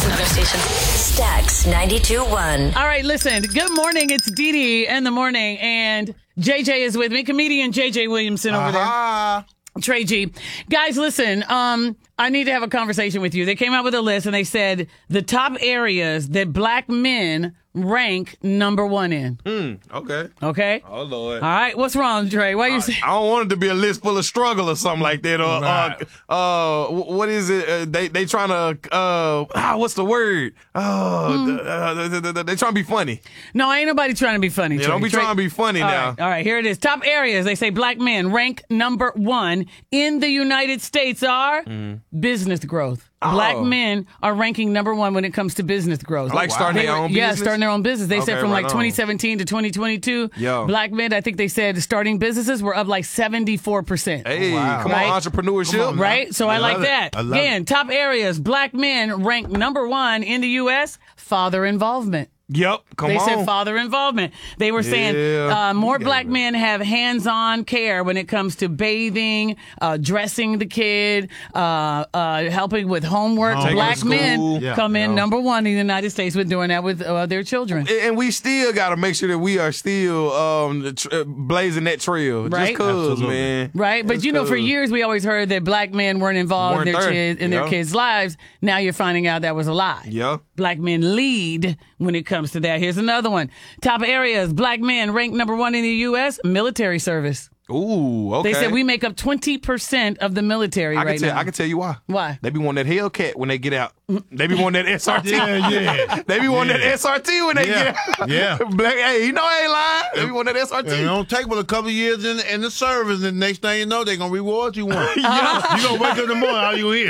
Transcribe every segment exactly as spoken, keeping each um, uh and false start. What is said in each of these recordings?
another station. Stax ninety-two point one. All right, listen. Good morning. It's Dee Dee in the morning, and J J is with me. Comedian J J Williamson over uh-huh. there. Trey G. Guys, listen. Um, I need to have a conversation with you. They came out with a list, and they said the top areas that black men rank number one in. Hmm. Okay. Okay? Oh, Lord. All right. What's wrong, Trey? Why you I, saying? I don't want it to be a list full of struggle or something like that. Or, Right. uh, uh, what is it? Uh, they they trying to, uh, ah, what's the word? Oh, Hmm. uh, they, they, they trying to be funny. No, ain't nobody trying to be funny, Yeah, Trey. don't be Trey- trying to be funny All now. right, all right, here it is. Top areas. They say black men rank number one in the United States are business growth. Black Oh. men are ranking number one when it comes to business growth. Like starting They their were- own Yeah, business? starting their own business. They said Okay, from right like on. twenty seventeen to twenty twenty-two, Yo. black men, I think they said starting businesses were up like seventy-four percent. Hey, Wow. come Right? on, entrepreneurship. Come on, Right? So I, I like love it. that. I love Again, top areas, black men rank number one in the U S, father involvement. Yep, come They on. said father involvement. They were saying Yeah. uh, more black men have hands-on care when it comes to bathing, uh, dressing the kid, uh, uh, helping with homework. Taking Black to school. men Yeah. come in Yeah. number one in the United States with doing that with uh, their children. And- And we still got to make sure that we are still um, the tr- uh, blazing that trail. Right. Just cause, Absolutely. man. Right, but Just you know, for 'cause. years we always heard that black men weren't involved Weren't in their there. kids in their Yeah. kids' lives. Now you're finding out that was a lie. Yeah. Black men lead when it comes to that. Here's another one. Top areas, black men ranked number one in the U S, military service. Ooh, okay. They said we make up twenty percent of the military I right can tell. now. I can tell you why. Why? They be wanting that Hellcat when they get out. They be wanting that S R T. Yeah, yeah. They be wanting Yeah. that S R T when they Yeah. get out. Yeah. Black, hey, you know I ain't lying. They be wanting that S R T. And it don't take but a couple of years in, in the service, and next thing you know, they're going to reward you one. yeah. You going to wake up in the morning, how you here?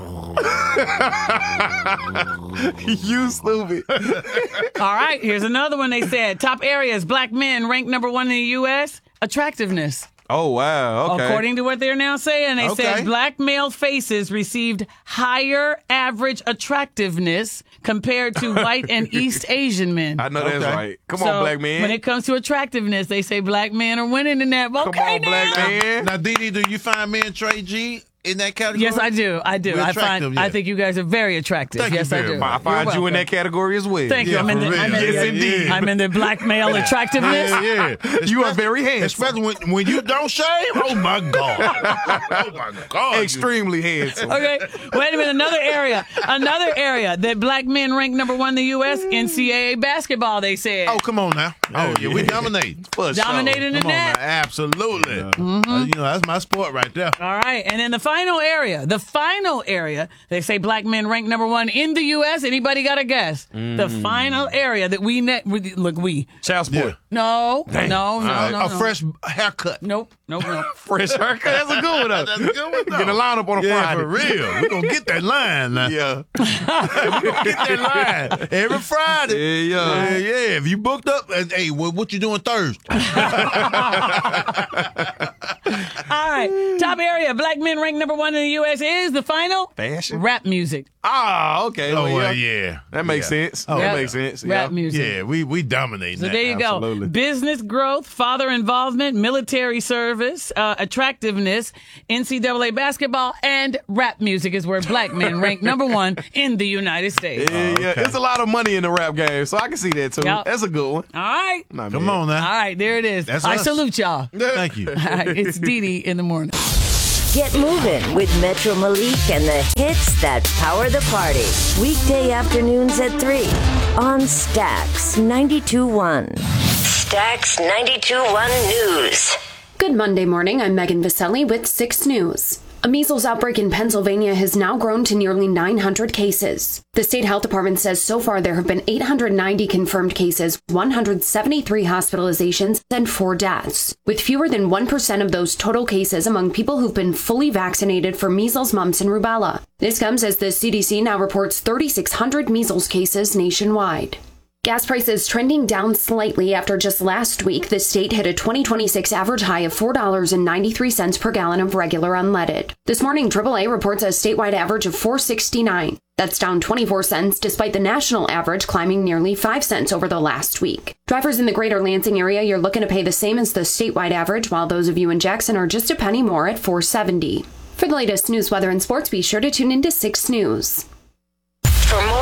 You stupid. All right, here's another one. They said top areas, black men ranked number one in the U S, attractiveness. Oh, wow. Okay. According to what they're now saying, they Okay. said black male faces received higher average attractiveness compared to white and East Asian men. I know that's Okay. right. Come So on, black man. when it comes to attractiveness, they say black men are winning in that. Come Okay, on, black now. man. Now, Dee Dee, do you find me and Trey G in that category? Yes, I do. I do. We're I attractive, find. yeah. I think you guys are very attractive. Thank you yes, I very do. much. I find You're you in welcome. that category as well. Thank you. Yeah, I'm in for the. real. I'm in, Yes, the- indeed. I'm in the black male attractiveness. Yeah, yeah. You are Especially- very handsome. Especially when, when you don't shave. Oh, my God. Oh, my God. Extremely handsome. Okay, wait a minute. Another area, another area that black men rank number one in the U S, N C double A basketball. They said. Oh, come on now. Oh, yeah, we dominating. For sure. Dominating in Come on that. now. Absolutely. Uh, you know, that's my sport right there. All right, and then the final area, the final area, they say black men rank number one in the U S. Anybody got a guess? The final area that we net we- look we Child support. Yeah. no Dang. no no All right. no, A no. fresh haircut. nope nope nope. Fresh haircut. That's a good one, though. That's a good one, though. Get a line up on a Yeah, Friday. for real. We're going to get that line now. Yeah. Get that line every Friday. Yeah, yeah. Yeah, yeah. If you booked up, uh, hey, what, what you doing Thursday? All right, top area, black men rank number one in the U S is the final Fashion. rap music. Ah, okay. Oh, well, well, yeah. That makes Yeah. sense. Oh, that Rap- makes sense. Rap yeah. music. Yeah, we we dominate So that. there you Absolutely. go. Business growth, father involvement, military service, uh, attractiveness, N C double A basketball, and rap music is where black men rank number one in the United States. Yeah, yeah. okay. It's a lot of money in the rap game, so I can see that too. Yep. That's a good one. All right. Not Come bad. on All now. right, there it is. That's I us. salute y'all. Thank you. All right, it's Dee Dee in the morning. Get moving with Metro Malik and the hits that power the party. Weekday afternoons at three on Stax ninety-two point one. Stax ninety-two point one News. Good Monday morning. I'm Megan Viselli with six News. A measles outbreak in Pennsylvania has now grown to nearly nine hundred cases. The state health department says so far there have been eight hundred ninety confirmed cases, one hundred seventy-three hospitalizations, and four deaths, with fewer than one percent of those total cases among people who've been fully vaccinated for measles, mumps, and rubella. This comes as the C D C now reports three thousand six hundred measles cases nationwide. Gas prices trending down slightly after just last week, the state hit a twenty twenty-six average high of four dollars and ninety-three cents per gallon of regular unleaded. This morning, triple A reports a statewide average of four dollars and sixty-nine cents. That's down twenty-four cents, despite the national average climbing nearly five cents over the last week. Drivers in the greater Lansing area, you're looking to pay the same as the statewide average, while those of you in Jackson are just a penny more at four dollars and seventy cents. For the latest news, weather, and sports, be sure to tune into six News. For more news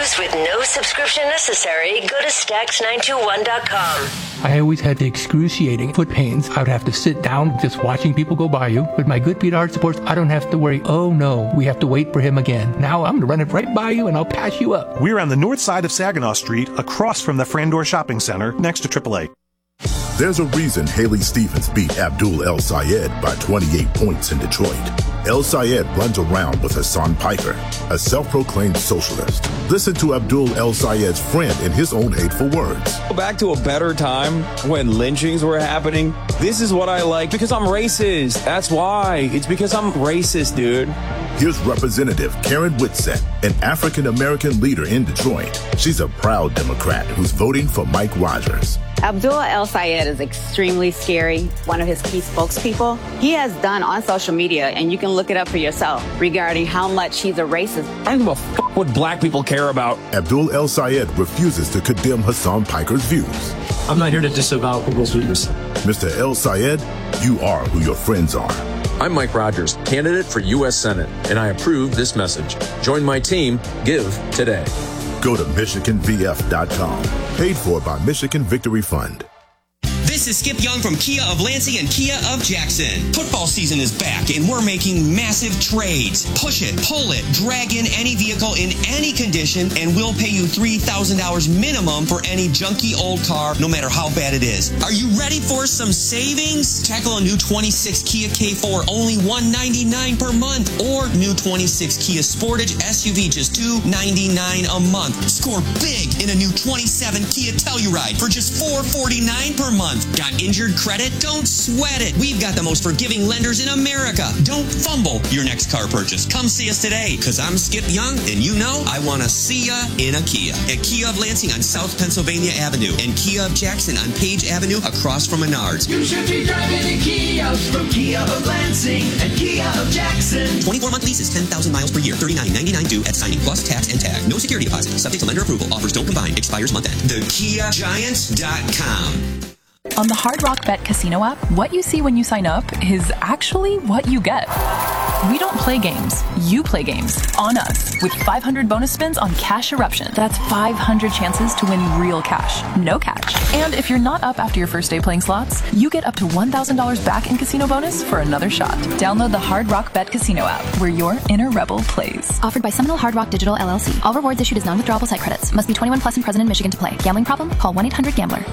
news with no subscription necessary, go to Stacks nine two one dot com. I always had the excruciating foot pains. I would have to sit down just watching people go by you. With my Good Feet Art Supports, I don't have to worry, oh no, we have to wait for him again. Now I'm going to run it right by you and I'll pass you up. We're on the north side of Saginaw Street, across from the Frandor Shopping Center, next to triple A. There's a reason Haley Stevens beat Abdul El Sayed by twenty-eight points in Detroit. El Sayed runs around with Hassan Piker, a self-proclaimed socialist. Listen to Abdul El Sayed's friend in his own hateful words. Back to a better time when lynchings were happening. This is what I like because I'm racist. That's why. It's because I'm racist, dude. Here's Representative Karen Whitsett, an African-American leader in Detroit. She's a proud Democrat who's voting for Mike Rogers. Abdul El Sayed is extremely scary, one of his key spokespeople. He has done on social media, and you can look it up for yourself, regarding how much he's a racist. I don't give a f- what black people care about. Abdul El Sayed refuses to condemn Hassan Piker's views. I'm not here to disavow people's views. Mister El Sayed, you are who your friends are. I'm Mike Rogers, candidate for U S Senate, and I approve this message. Join my team. Give today. Go to Michigan V F dot com. Paid for by Michigan Victory Fund. This is Skip Young from Kia of Lansing and Kia of Jackson. Football season is back and we're making massive trades. Push it, pull it, drag in any vehicle in any condition and we'll pay you three thousand dollars minimum for any junky old car, no matter how bad it is. Are you ready for some savings? Tackle a new twenty-six Kia K four, only one hundred ninety-nine dollars per month, or new twenty-six Kia Sportage S U V, just two hundred ninety-nine dollars a month. Score big in a new twenty-seven Kia Telluride for just four hundred forty-nine dollars per month. Got injured credit? Don't sweat it. We've got the most forgiving lenders in America. Don't fumble your next car purchase. Come see us today, because I'm Skip Young, and you know I want to see ya in a Kia. At Kia of Lansing on South Pennsylvania Avenue, and Kia of Jackson on Page Avenue across from Menards. You should be driving a Kia from Kia of Lansing and Kia of Jackson. twenty-four month leases, ten thousand miles per year, thirty-nine ninety-nine due at signing, plus tax and tag. No security deposit. Subject to lender approval. Offers don't combine. Expires month end. the kia giants dot com. On the Hard Rock Bet Casino app, what you see when you sign up is actually what you get. We don't play games. You play games on us with five hundred bonus spins on Cash Eruption. That's five hundred chances to win real cash, no catch. And if you're not up after your first day playing slots, you get up to one thousand dollars back in casino bonus for another shot. Download the Hard Rock Bet Casino app, where your inner rebel plays. Offered by Seminole Hard Rock Digital L L C. All rewards issued as non-withdrawable site credits. Must be twenty-one plus and present in Michigan to play. Gambling problem? Call one eight hundred gambler.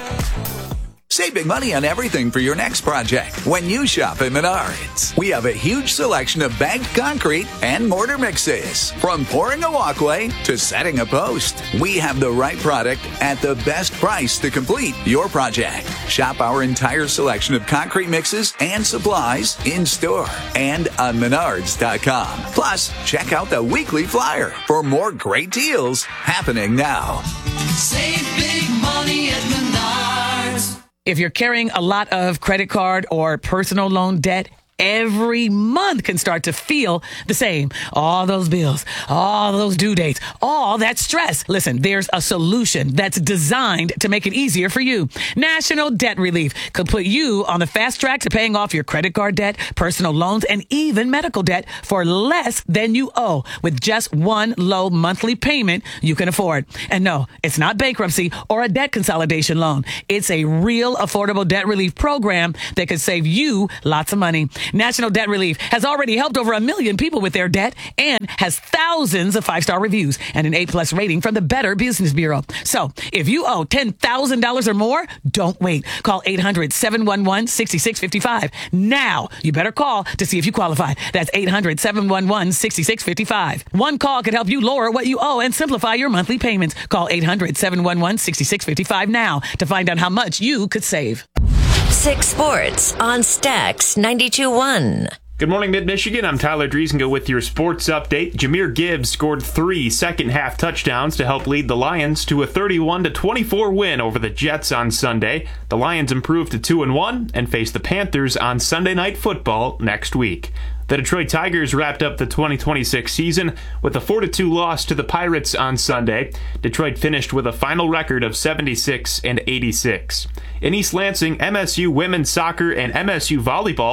Save big money on everything for your next project when you shop at Menards. We have a huge selection of bagged concrete and mortar mixes. From pouring a walkway to setting a post, we have the right product at the best price to complete your project. Shop our entire selection of concrete mixes and supplies in store and on menards dot com. Plus, check out the weekly flyer for more great deals happening now. Save big money at Menards. If you're carrying a lot of credit card or personal loan debt, every month can start to feel the same. All those bills, all those due dates, all that stress. Listen, there's a solution that's designed to make it easier for you. National Debt Relief could put you on the fast track to paying off your credit card debt, personal loans, and even medical debt for less than you owe with just one low monthly payment you can afford. And no, it's not bankruptcy or a debt consolidation loan. It's a real affordable debt relief program that could save you lots of money. National Debt Relief has already helped over a million people with their debt and has thousands of five-star reviews and an A-plus rating from the Better Business Bureau. So if you owe ten thousand dollars or more, don't wait. Call eight hundred, seven one one, six six five five. Now, you better call to see if you qualify. That's eight hundred, seven one one, six six five five. One call could help you lower what you owe and simplify your monthly payments. Call eight hundred, seven one one, six six five five now to find out how much you could save. Six Sports on Stacks ninety-two point one. Good morning, Mid-Michigan. I'm Tyler Driesengo with your sports update. Jahmyr Gibbs scored three second-half touchdowns to help lead the Lions to a thirty-one to twenty-four win over the Jets on Sunday. The Lions improved to two and one and face the Panthers on Sunday Night Football next week. The Detroit Tigers wrapped up the twenty twenty-six season with a four to two loss to the Pirates on Sunday. Detroit finished with a final record of seventy-six and eighty-six. In East Lansing, M S U women's soccer and M S U volleyball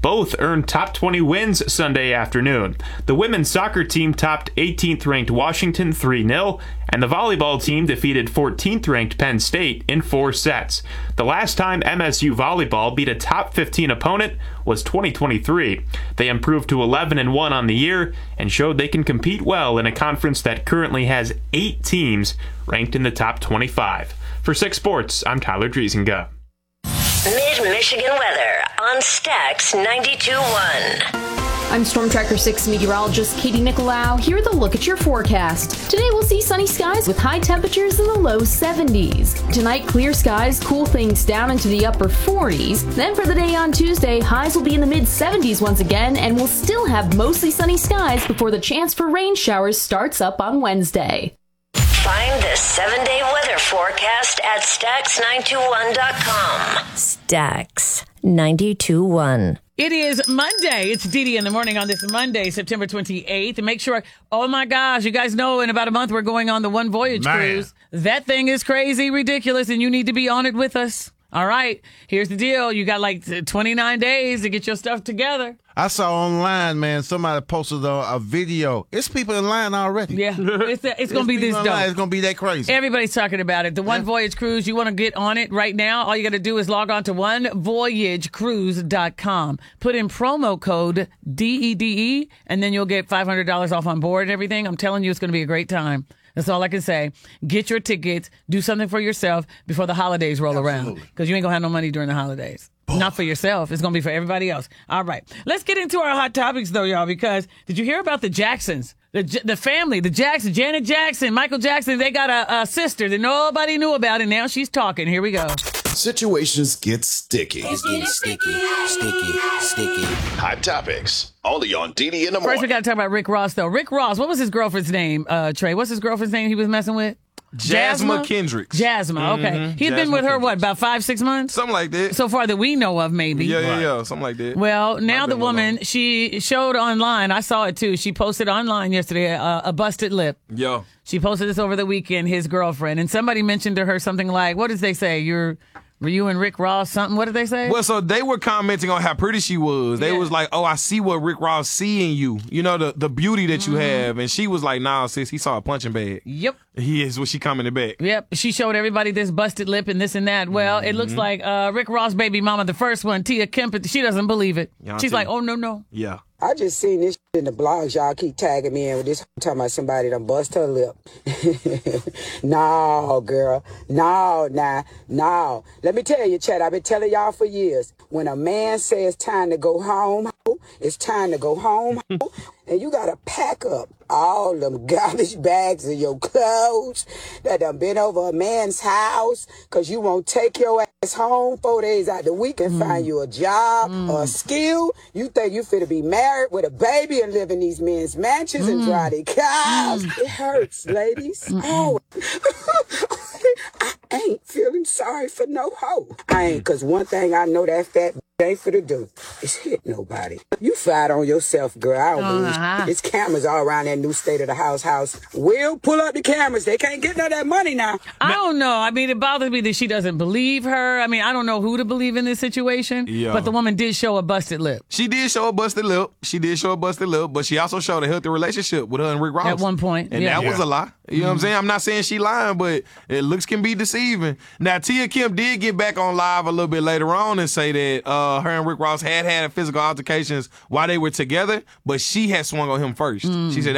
Both earned top twenty wins Sunday afternoon. The women's soccer team topped eighteenth ranked Washington three nil, and the volleyball team defeated fourteenth ranked Penn State in four sets. The last time M S U volleyball beat a top fifteen opponent was twenty twenty-three. They improved to eleven and one on the year and showed they can compete well in a conference that currently has eight teams ranked in the top twenty-five. For Six Sports, I'm Tyler Driesinga. Mid-Michigan weather on Stax ninety-two point one. I'm Storm Tracker six meteorologist Katie Nicolau. Here with a look at your forecast. Today we'll see sunny skies with high temperatures in the low seventies. Tonight, clear skies cool things down into the upper forties. Then for the day on Tuesday, highs will be in the mid seventies once again, and we'll still have mostly sunny skies before the chance for rain showers starts up on Wednesday. Find the seven-day weather forecast at Stax nine two one dot com. Stax ninety-two point one. It is Monday. It's Dee Dee in the morning on this Monday, September twenty-eighth. And make sure, oh my gosh, you guys know in about a month we're going on the One Voyage Man. cruise. That thing is crazy, ridiculous, and you need to be on it with us. All right, here's the deal. You got like twenty-nine days to get your stuff together. I saw online, man, somebody posted a, a video. It's people in line already. Yeah, it's, it's going to be this people in line. dope. It's going to be that crazy. Everybody's talking about it. The One Yeah. Voyage Cruise, you want to get on it right now, all you got to do is log on to one voyage cruise dot com. Put in promo code D E D E, and then you'll get five hundred dollars off on board and everything. I'm telling you, it's going to be a great time. That's all I can say. Get your tickets. Do something for yourself before the holidays roll around, because you ain't going to have no money during the holidays. Not for yourself. It's going to be for everybody else. All right. Let's get into our hot topics, though, y'all, because did you hear about the Jacksons? The the family, the Jacksons, Janet Jackson, Michael Jackson, they got a, a sister that nobody knew about, and now she's talking. Here we go. Situations get sticky. It's getting sticky, sticky, sticky. Hot topics. Only on Dee Dee in the morning. First, we got to talk about Rick Ross, though. Rick Ross, what was his girlfriend's name, uh, Trey? What's his girlfriend's name he was messing with? Jasmine Kendricks. Jasmine, okay. Mm-hmm. He'd been with her, what, about five, six months? Something like that. So far that we know of, maybe. Yeah, yeah, yeah. Something like that. Well, now Might the been woman, she showed online, I saw it too, she posted online yesterday uh, a busted lip. Yo. She posted this over the weekend, his girlfriend, and somebody mentioned to her something like, what did they say? You're... Were you and Rick Ross something? What did they say? Well, so they were commenting on how pretty she was. They Yeah. was like, oh, I see what Rick Ross see in you. You know, the, the beauty that you Mhm. have. And she was like, nah, sis, he saw a punching bag. Yep. He is what she commented back. Yep. She showed everybody this busted lip and this and that. Well, it looks Mhm. like uh, Rick Ross' baby mama, the first one, Tia Kempton, she doesn't believe it. Y'all She's too. like, oh, no, no. Yeah. I just seen this in the blogs. Y'all keep tagging me in with this talking about somebody done bust her lip. No, girl. No, nah, no. Let me tell you, Chad, I've been telling y'all for years. When a man says it's time to go home, it's time to go home. And you got to pack up all them garbage bags of your clothes that done been over a man's house because you won't take your ass home four days out the week and find you a job or a skill. You think you finna be married with a baby and live in these men's mansions and drive their cars. It hurts, ladies. Oh, I ain't feeling sorry for no hoe. I ain't, because one thing I know that fat ain't for to do is hit nobody. You fight on yourself, girl. I don't believe Uh-huh. it's cameras all around that new state of the house house. Will pull up the cameras. They can't get none of that money now. I don't know. I mean, it bothers me that she doesn't believe her. I mean, I don't know who to believe in this situation. Yeah. But the woman did show a busted lip. She did show a busted lip. She did show a busted lip, but she also showed a healthy relationship with her and Rick Ross. At one point, And yeah. that was Yeah. a lie. You know what I'm saying? I'm not saying she lying, but it looks can be deceiving. Now, Tia Kim did get back on live a little bit later on and say that uh, her and Rick Ross had had physical altercations while they were together, but she had swung on him first. She said